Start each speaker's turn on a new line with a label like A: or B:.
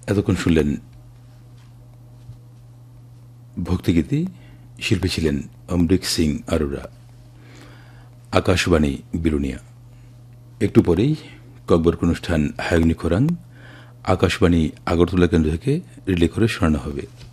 A: এতক্ষণ শুনলেন ভক্তিগীতি। শিল্পী ছিলেন অমৃক সিং আরোরা। আকাশবাণী বিরুনিয়া। একটু পরেই ককবর্ক অনুষ্ঠান হায়গ্নি খোরাং আকাশবাণী আগরতলা কেন্দ্র থেকে রিলে করে শোনানো হবে।